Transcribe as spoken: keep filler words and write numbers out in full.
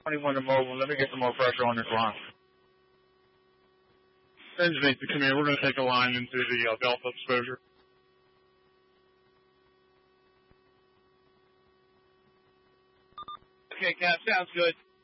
twenty-one to mobile. Let me get some more pressure on this line. Engine eight to come here. We're going to take a line into the uh, Delta exposure. Okay, Cap, sounds good.